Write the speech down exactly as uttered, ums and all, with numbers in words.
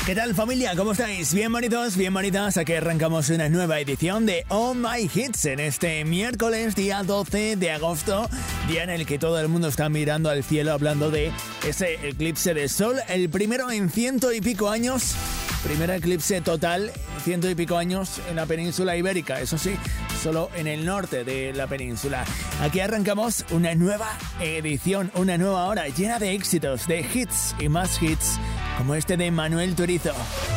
¿Qué tal, familia? ¿Cómo estáis? Bienvenidos, bienvenidas a que arrancamos una nueva edición de Oh My Hits en este miércoles, día doce de agosto, día en el que todo el mundo está mirando al cielo hablando de ese eclipse de sol, el primero en ciento y pico años, primer eclipse total, ciento y pico años en la península ibérica, eso sí, solo en el norte de la península. Aquí arrancamos una nueva edición, una nueva hora llena de éxitos, de hits y más hits, como este de Manuel Turizo.